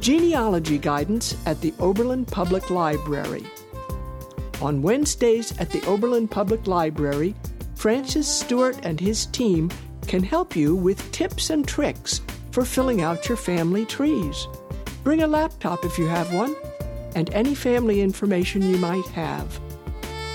Genealogy guidance at the Oberlin Public Library. On Wednesdays at the Oberlin Public Library, Francis Stewart and his team can help you with tips and tricks for filling out your family trees. Bring a laptop if you have one, and any family information you might have.